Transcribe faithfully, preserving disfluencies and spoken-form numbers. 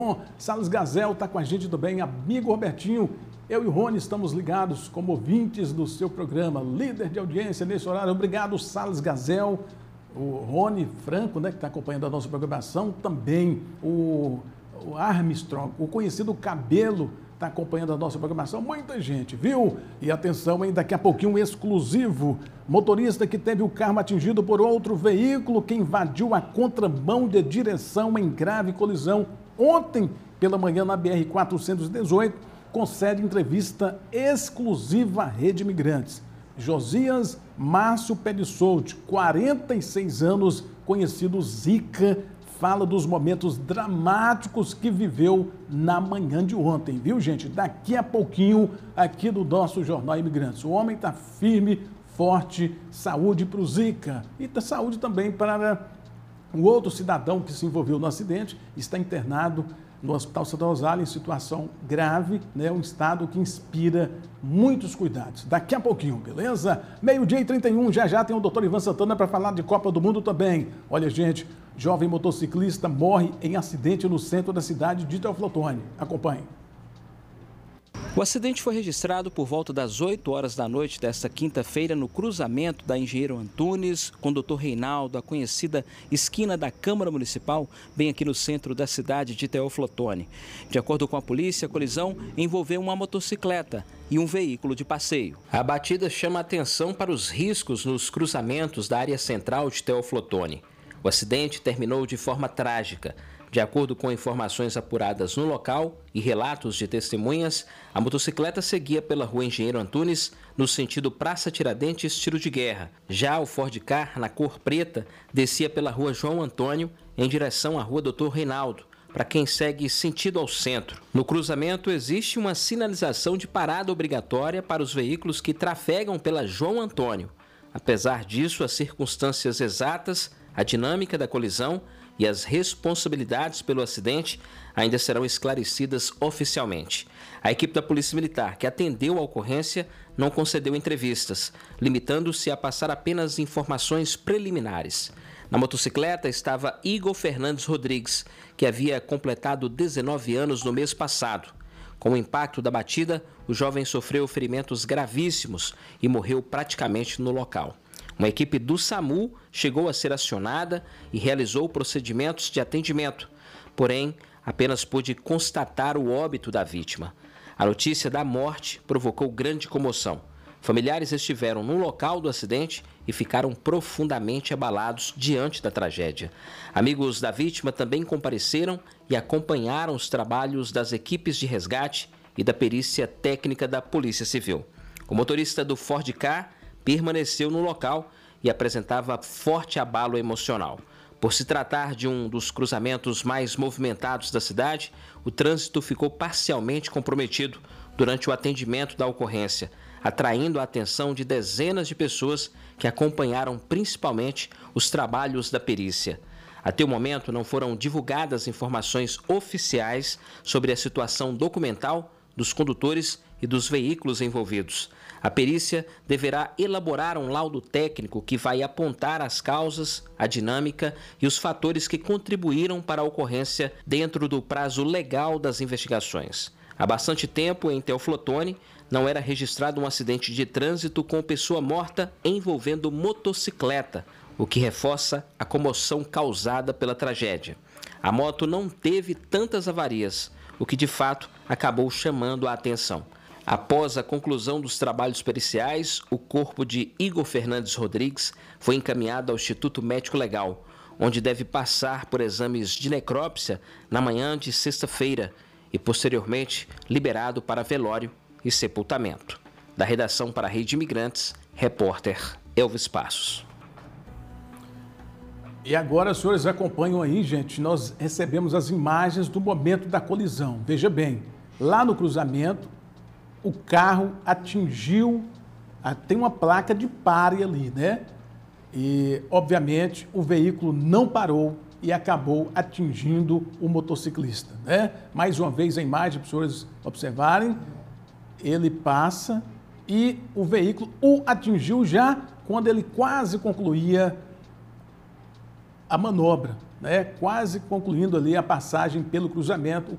Salles Gazel está com a gente também, amigo Robertinho. Eu e o Rony estamos ligados como ouvintes do seu programa, líder de audiência nesse horário. Obrigado, Salles Gazel, o Rony Franco, né, que está acompanhando a nossa programação, também o, o Armstrong, o conhecido Cabelo, está acompanhando a nossa programação. Muita gente, viu? E atenção, hein, daqui a pouquinho um exclusivo. Motorista que teve o carro atingido por outro veículo que invadiu a contramão de direção em grave colisão ontem pela manhã na B R quatrocentos e dezoito, concede entrevista exclusiva à Rede Imigrantes. Josias Márcio Pedissolti, quarenta e seis anos, conhecido Zica, fala dos momentos dramáticos que viveu na manhã de ontem, viu, gente? Daqui a pouquinho, aqui do nosso Jornal Imigrantes. O homem está firme, forte, saúde para o Zica e saúde também para o outro cidadão que se envolveu no acidente, está internado no Hospital Santa Rosália em situação grave, né? Um estado que inspira muitos cuidados. Daqui a pouquinho, beleza? Meio-dia e trinta e um, já já tem o doutor Ivan Santana para falar de Copa do Mundo também. Olha, gente, jovem motociclista morre em acidente no centro da cidade de Teoflotone. Acompanhe. O acidente foi registrado por volta das oito horas da noite desta quinta-feira no cruzamento da Engenheiro Antunes com o doutor Reinaldo, a conhecida esquina da Câmara Municipal, bem aqui no centro da cidade de Teoflotone. De acordo com a polícia, a colisão envolveu uma motocicleta e um veículo de passeio. A batida chama a atenção para os riscos nos cruzamentos da área central de Teoflotone. O acidente terminou de forma trágica. De acordo com informações apuradas no local e relatos de testemunhas, a motocicleta seguia pela rua Engenheiro Antunes no sentido Praça Tiradentes, tiro de guerra. Já o Ford Car, na cor preta, descia pela rua João Antônio em direção à rua doutor Reinaldo, para quem segue sentido ao centro. No cruzamento existe uma sinalização de parada obrigatória para os veículos que trafegam pela João Antônio. Apesar disso, as circunstâncias exatas, a dinâmica da colisão e as responsabilidades pelo acidente ainda serão esclarecidas oficialmente. A equipe da Polícia Militar, que atendeu a ocorrência, não concedeu entrevistas, limitando-se a passar apenas informações preliminares. Na motocicleta estava Igor Fernandes Rodrigues, que havia completado dezenove anos no mês passado. Com o impacto da batida, o jovem sofreu ferimentos gravíssimos e morreu praticamente no local. Uma equipe do SAMU chegou a ser acionada e realizou procedimentos de atendimento, porém, apenas pôde constatar o óbito da vítima. A notícia da morte provocou grande comoção. Familiares estiveram no local do acidente e ficaram profundamente abalados diante da tragédia. Amigos da vítima também compareceram e acompanharam os trabalhos das equipes de resgate e da perícia técnica da Polícia Civil. O motorista do Ford Car permaneceu no local e apresentava forte abalo emocional. Por se tratar de um dos cruzamentos mais movimentados da cidade, o trânsito ficou parcialmente comprometido durante o atendimento da ocorrência, atraindo a atenção de dezenas de pessoas que acompanharam principalmente os trabalhos da perícia. Até o momento, não foram divulgadas informações oficiais sobre a situação documental dos condutores e dos veículos envolvidos. A perícia deverá elaborar um laudo técnico que vai apontar as causas, a dinâmica e os fatores que contribuíram para a ocorrência dentro do prazo legal das investigações. Há bastante tempo, em Teoflotone, não era registrado um acidente de trânsito com pessoa morta envolvendo motocicleta, o que reforça a comoção causada pela tragédia. A moto não teve tantas avarias, o que de fato acabou chamando a atenção. Após a conclusão dos trabalhos periciais, o corpo de Igor Fernandes Rodrigues foi encaminhado ao Instituto Médico Legal, onde deve passar por exames de necrópsia na manhã de sexta-feira e, posteriormente, liberado para velório e sepultamento. Da redação para a Rede Imigrantes, repórter Elvis Passos. E agora, os senhores acompanham aí, gente, nós recebemos as imagens do momento da colisão. Veja bem, lá no cruzamento, o carro atingiu, tem uma placa de pare ali, né? E, obviamente, o veículo não parou e acabou atingindo o motociclista, né? Mais uma vez a imagem, para os senhores observarem, ele passa e o veículo o atingiu já quando ele quase concluía a manobra, né? Quase concluindo ali a passagem pelo cruzamento.